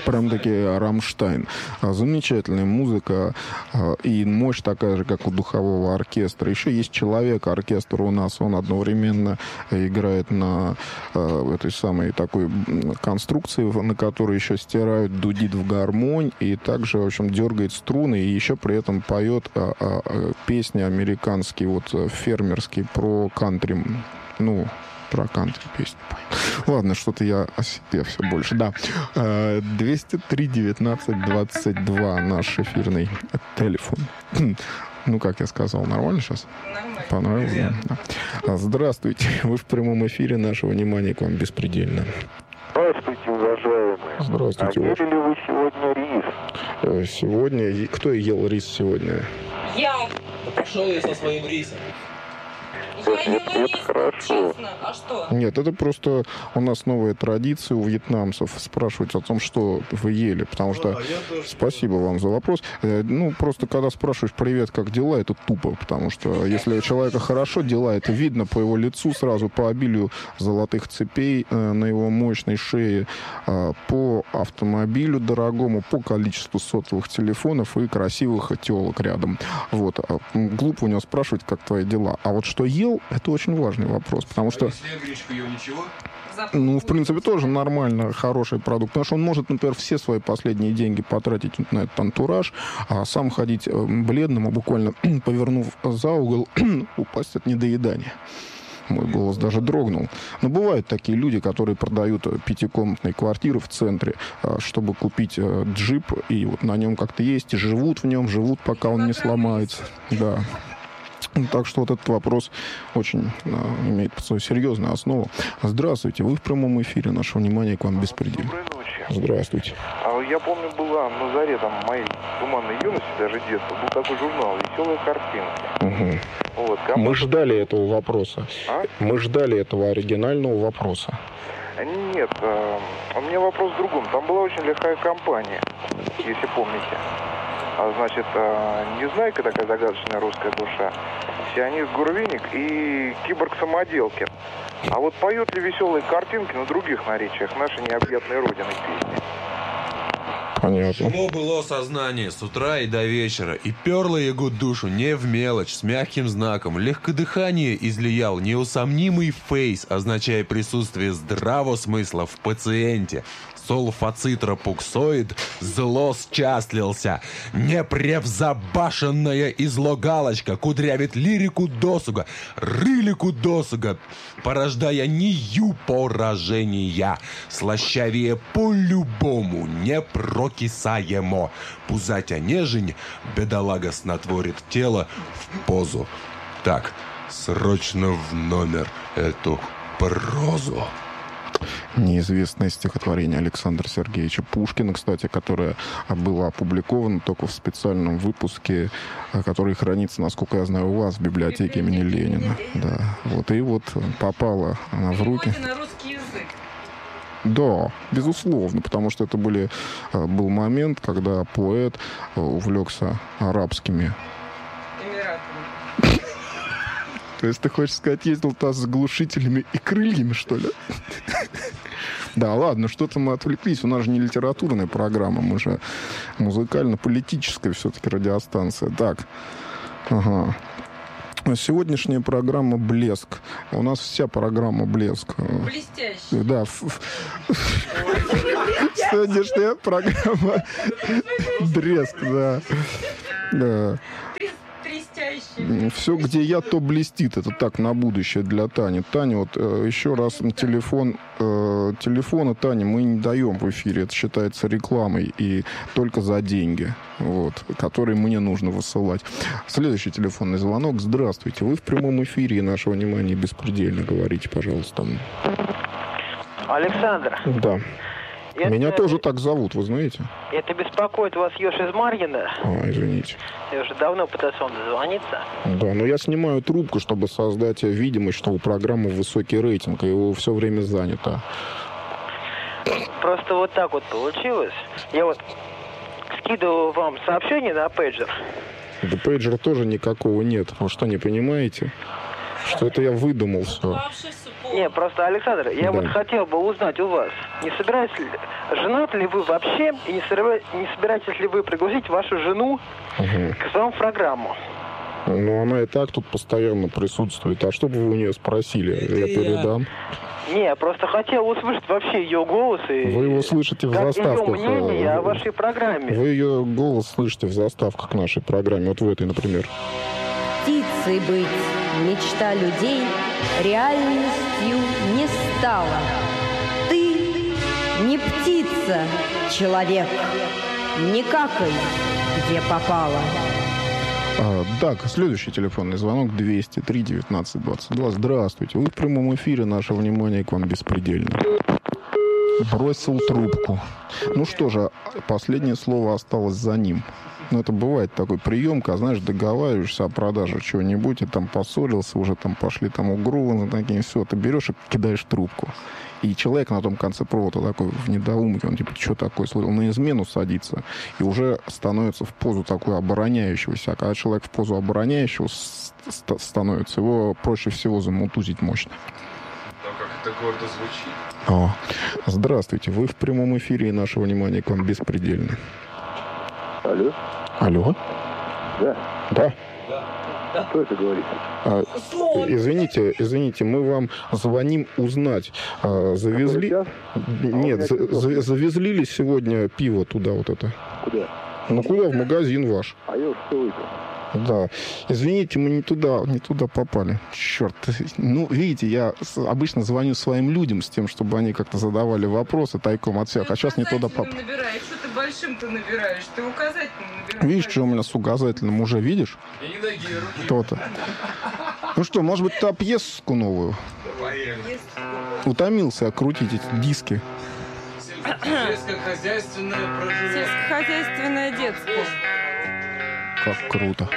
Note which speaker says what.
Speaker 1: Прям-таки Рамштайн. Замечательная музыка и мощь такая же, как у духового оркестра. Еще есть человек-оркестр у нас. Он одновременно играет на этой самой такой конструкции, на которой еще стирают, дудит в гармонь и также, в общем, дергает струны и еще при этом поет песни американские, вот фермерские, про кантри. Ну, про кантри песню. Ладно, что-то я все больше. Да. 203-19-22 наш эфирный телефон. Ну, как я сказал, нормально сейчас?
Speaker 2: Нормально.
Speaker 1: Понравилось? Да. Здравствуйте. Вы в прямом эфире. Наше внимание к вам беспредельно.
Speaker 3: Здравствуйте, уважаемые.
Speaker 1: Здравствуйте.
Speaker 3: А ели ли вы сегодня рис?
Speaker 1: Сегодня... Кто ел рис сегодня?
Speaker 2: Я
Speaker 4: Пошел я со своим рисом.
Speaker 2: ела
Speaker 3: это
Speaker 2: рис,
Speaker 3: хорошо.
Speaker 2: честно. А что?
Speaker 1: Нет, это просто у нас новая традиция у вьетнамцев спрашивать о том, что вы ели, потому что... Спасибо вам за вопрос. Ну, просто когда спрашиваешь «Привет, как дела?», это тупо, потому что если у человека хорошо дела, это видно по его лицу сразу, по обилию золотых цепей на его мощной шее, по автомобилю дорогому, по количеству сотовых телефонов и красивых телок рядом. Вот. Глупо у него спрашивать, как твои дела. А вот что ел, это очень важный вопрос, потому что...
Speaker 4: Гречку ел ничего?
Speaker 1: Ну, в принципе, тоже нормально, хороший продукт. Потому что он может, например, все свои последние деньги потратить на этот антураж, а сам ходить бледным, а буквально повернув за угол, упасть от недоедания. Мой голос даже дрогнул. Но бывают такие люди, которые продают пятикомнатные квартиры в центре, чтобы купить джип, и вот на нем как-то есть, и живут в нем, живут, пока он не сломается. Да. Так что вот этот вопрос очень имеет свою серьезную основу. Здравствуйте, вы в прямом эфире. Наше внимание к вам беспредельно.
Speaker 3: Доброй ночи.
Speaker 1: Здравствуйте.
Speaker 3: Я помню, была на заре моей туманной юности, даже детства, был такой журнал «Веселые картинки».
Speaker 1: Угу.
Speaker 3: Вот,
Speaker 1: Мы ждали этого вопроса.
Speaker 3: А?
Speaker 1: Мы ждали этого оригинального вопроса.
Speaker 3: Нет, у меня вопрос в другом. Там была очень лихая компания, если помните. Значит, Незнайка, такая загадочная русская душа, Сионист Гурвиник и Киборг-самоделкин. А вот поют ли веселые картинки на других наречиях нашей необъятной родины песни?
Speaker 1: Понятно.
Speaker 4: Шло было сознание с утра и до вечера, и перло его душу не в мелочь, с мягким знаком. Легкодыхание излиял неусомнимый фейс, означая присутствие здравого смысла в пациенте. Солфацитропуксоид зло счастлился. Непревзабашенная излогалочка кудрявит лирику досуга, рылику досуга, порождая нию поражения. Слащавее по-любому непрокисаемо. Пузатя нежень, бедолага снотворит тело в позу. Так, срочно в номер эту прозу.
Speaker 1: Неизвестное стихотворение Александра Сергеевича Пушкина, кстати, которое было опубликовано только в специальном выпуске, который хранится, насколько я знаю, у вас в библиотеке имени Ленина. Да. Вот, и вот попала она в руки.
Speaker 2: На русский язык.
Speaker 1: Да, безусловно, потому что это был момент, когда поэт увлекся арабскими.
Speaker 2: Эмиратами.
Speaker 1: То есть ты хочешь сказать, ездил-то с глушителями и крыльями, что ли? Да, ладно, что-то мы отвлеклись. У нас же не литературная программа, мы же музыкально-политическая все-таки радиостанция. Так, ага. Сегодняшняя программа «Блеск». У нас вся программа «Блеск».
Speaker 2: Блестящий.
Speaker 1: Да. Сегодняшняя программа «Блеск», да. Да. Все, где я, то блестит. Это так, на будущее для Тани. Таня, вот еще раз телефона Тани мы не даем в эфире. Это считается рекламой и только за деньги, вот, которые мне нужно высылать. Следующий телефонный звонок. Здравствуйте. Вы в прямом эфире, и наше внимание беспредельно. Говорите, пожалуйста.
Speaker 5: Александр.
Speaker 1: Да. Меня тоже так зовут, вы знаете?
Speaker 5: Это беспокоит вас Ёж из Марьина?
Speaker 1: Извините.
Speaker 5: Я уже давно пытался вам дозвониться.
Speaker 1: Да, но я снимаю трубку, чтобы создать видимость, что у программы высокий рейтинг, и его все время занято.
Speaker 5: Просто вот так вот получилось. Я вот скидывал вам сообщение на пейджер.
Speaker 1: Да пейджера тоже никакого нет. Вы что, не понимаете? Что это я выдумал все?
Speaker 5: Не, просто, Александр, я
Speaker 1: Да.
Speaker 5: вот хотел бы узнать у вас, женаты ли вы вообще, и не собираетесь ли вы пригласить вашу жену к вам в программу?
Speaker 1: Ну, она и так тут постоянно присутствует. А что бы вы у нее спросили? Я передам.
Speaker 5: Не, я просто хотел услышать вообще ее голос и...
Speaker 1: Вы его слышите в
Speaker 5: как
Speaker 1: заставках.
Speaker 5: ее мнение о вашей программе.
Speaker 1: Вы ее голос слышите в заставках к нашей программе. Вот в этой, например.
Speaker 6: Птицей быть, мечта людей реальностью не стала. Ты не птица, человек, не какай, где попала.
Speaker 1: Так, следующий телефонный звонок 203-19-22. Здравствуйте. Вы в прямом эфире. Наше внимание к вам беспредельно. Бросил трубку. Ну что же, последнее слово осталось за ним. Ну, это бывает такой прием, когда, знаешь, договариваешься о продаже чего-нибудь, и там поссорился, уже там пошли там угрозы, такие, все, ты берешь и кидаешь трубку. И человек на том конце провода такой в недоумке, он типа, что такое, он на измену садится, и уже становится в позу такой обороняющегося. А когда человек в позу обороняющего становится, его проще всего замутузить мощно.
Speaker 4: Как это гордо звучит.
Speaker 1: О, здравствуйте, вы в прямом эфире, и наше внимание к вам беспредельно.
Speaker 7: Алло?
Speaker 1: Алло?
Speaker 7: Да.
Speaker 1: Да.
Speaker 7: Кто это говорит?
Speaker 1: Извините, мы вам звоним узнать, завезли...
Speaker 7: Сейчас?
Speaker 1: Нет, завезли ли сегодня пиво туда вот это?
Speaker 7: Куда?
Speaker 1: Ну куда? В магазин ваш.
Speaker 7: А я уж все выпил.
Speaker 1: Да. Извините, мы не туда попали. Черт. Ну, видите, я обычно звоню своим людям с тем, чтобы они как-то задавали вопросы тайком от всех, а сейчас не туда попали.
Speaker 2: Набираешь. Что ты большим-то набираешь? Ты указательным набираешь.
Speaker 1: Видишь, что у меня с указательным уже, видишь?
Speaker 4: Я не ноги, руки.
Speaker 1: То-то. Ну что, может быть, ты пьеску новую? Утомился крутить эти диски.
Speaker 4: Сельскохозяйственное проживание.
Speaker 2: Сельскохозяйственное детское.
Speaker 1: Как круто.